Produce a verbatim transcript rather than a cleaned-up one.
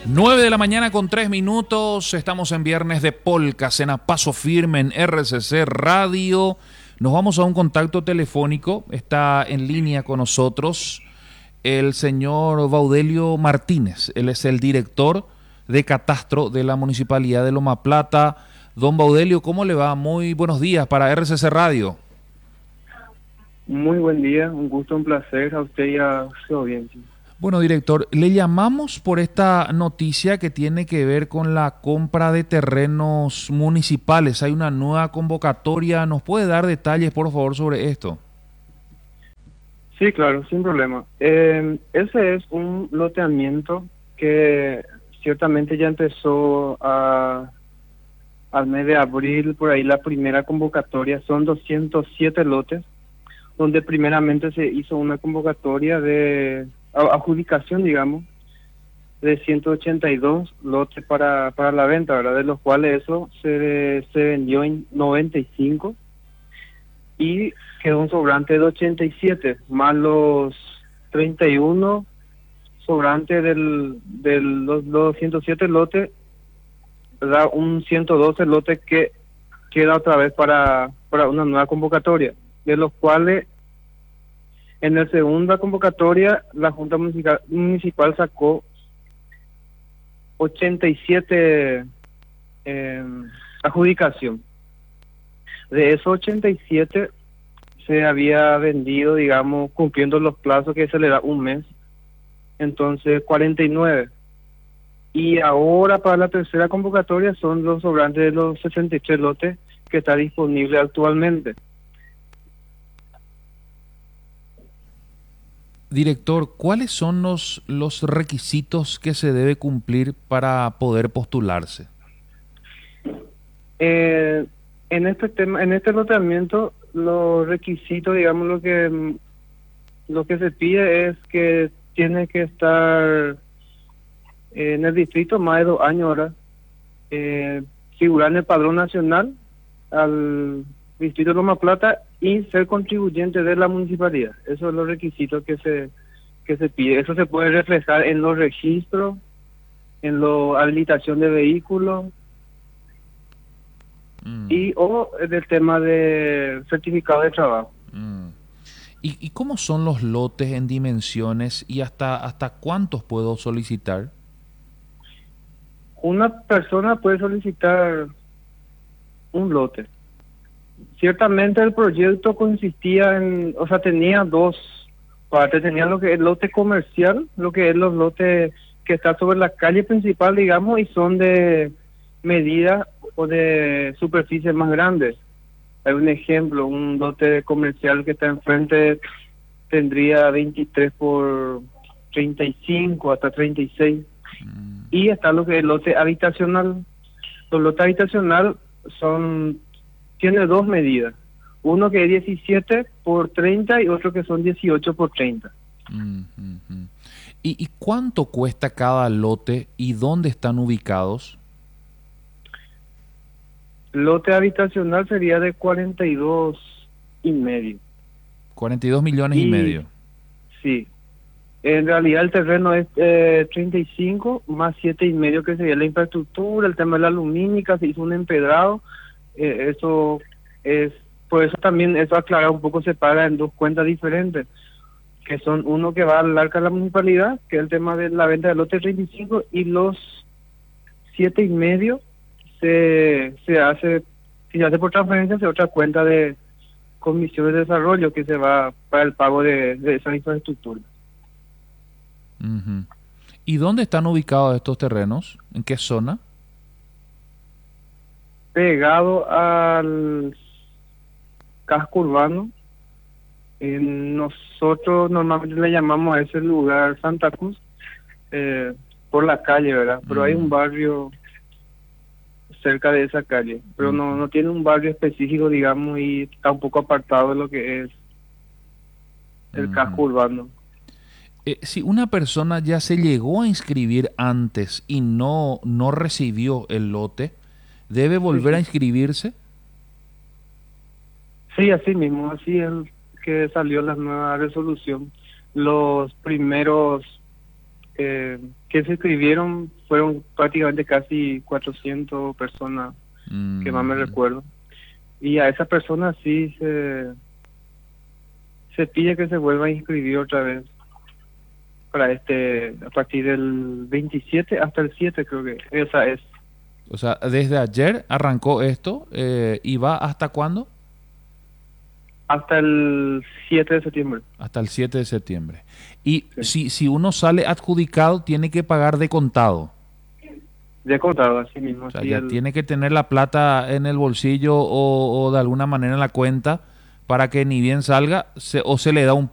nueve de la mañana con tres minutos, estamos en viernes de Polka, cena Paso Firme en R C C Radio. Nos vamos a un contacto telefónico, está en línea con nosotros el señor Baudelio Martínez. Él es el director de Catastro de la Municipalidad de Loma Plata. Don Baudelio, ¿cómo le va? Muy buenos días para R C C Radio. Muy buen día, un gusto, un placer a usted y a su audiencia. Bueno, director, le llamamos por esta noticia que tiene que ver con la compra de terrenos municipales. Hay una nueva convocatoria. ¿Nos puede dar detalles, por favor, sobre esto? Sí, claro, sin problema. Eh, ese es un loteamiento que ciertamente ya empezó a, al mes de abril, por ahí la primera convocatoria. Son doscientos siete lotes, donde primeramente se hizo una convocatoria de adjudicación, digamos, de ciento ochenta y dos lotes para, para la venta, ¿verdad? De los cuales eso se, se vendió en noventa y cinco y quedó un sobrante de ochenta y siete, más los treinta y uno sobrantes del, de los, los ciento siete lotes, ¿verdad? Un ciento doce lotes que queda otra vez para, para una nueva convocatoria, de los cuales en la segunda convocatoria la Junta Municipal, municipal sacó ochenta y siete eh, adjudicación. De esos ochenta y siete se había vendido, digamos, cumpliendo los plazos que se le da un mes, entonces cuarenta y nueve. Y ahora para la tercera convocatoria son los sobrantes de los sesenta y tres lotes que está disponible actualmente. Director, ¿cuáles son los, los requisitos que se debe cumplir para poder postularse? Eh, en este tema, en este loteamiento, los requisitos, digamos, lo que lo que se pide es que tiene que estar en el distrito más de dos años ahora, eh, figurar en el padrón nacional al distrito de Loma Plata y ser contribuyente de la municipalidad. Esos son los requisitos que se que se pide. Eso se puede reflejar en los registros, en la habilitación de vehículos Mm. y o del tema de certificado de trabajo. Mm. ¿Y, ¿Y cómo son los lotes en dimensiones y hasta, hasta cuántos puedo solicitar? Una persona puede solicitar un lote. Ciertamente el proyecto consistía en, o sea, tenía dos partes. Tenía lo que es el lote comercial, lo que es los lotes que están sobre la calle principal, digamos, y son de medida o de superficie más grandes. Hay un ejemplo, un lote comercial que está enfrente tendría veintitrés por treinta y cinco hasta treinta y seis. Mm. Y está lo que es el lote habitacional. Los lotes habitacional son tiene dos medidas, uno que es diecisiete por treinta y otro que son dieciocho por treinta. Mm, mm, mm. ¿Y, ¿Y cuánto cuesta cada lote y dónde están ubicados? Lote habitacional sería de cuarenta y dos y medio. cuarenta y dos millones y, y medio. Sí. En realidad el terreno es eh, treinta y cinco más siete y medio, que sería la infraestructura, el tema de la lumínica, se hizo un empedrado. Eh, eso es, por eso también, eso aclarar un poco, se paga en dos cuentas diferentes, que son uno que va al arca de la municipalidad, que es el tema de la venta del lote treinta y cinco, y los siete y medio se, se hace, si se hace por transferencia, se otra cuenta de comisiones de desarrollo que se va para el pago de, de esa infraestructura. Uh-huh. ¿Y dónde están ubicados estos terrenos? ¿En qué zona? Pegado al casco urbano. Eh, nosotros normalmente le llamamos a ese lugar Santa Cruz, eh, por la calle, ¿verdad? Pero uh-huh. Hay un barrio cerca de esa calle, pero uh-huh. no, no tiene un barrio específico, digamos, y está un poco apartado de lo que es el uh-huh. casco urbano. Eh, si una persona ya se llegó a inscribir antes y no, no recibió el lote, ¿debe volver sí, sí. a inscribirse? Sí, así mismo, así es que salió la nueva resolución. Los primeros eh, que se inscribieron fueron prácticamente casi cuatrocientas personas, Mm. que más me recuerdo. Y a esas personas sí se, se pide que se vuelva a inscribir otra vez para este, a partir del veintisiete hasta el siete, creo que esa es. O sea, desde ayer arrancó esto eh, y va hasta cuándo? Hasta el siete de septiembre. Hasta el siete de septiembre. Y Sí. si, si uno sale adjudicado, tiene que pagar de contado. De contado, así mismo. O sea, así ya el- tiene que tener la plata en el bolsillo o, o de alguna manera en la cuenta para que ni bien salga se, o se le da un